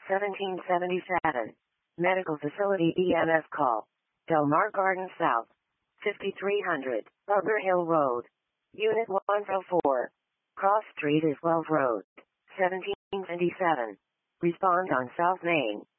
1777. Medical Facility EMS call. Del Mar Garden South. 5300. Bubber Hill Road. Unit 104. Cross Street is Wells Road. 1777. Respond on South Main.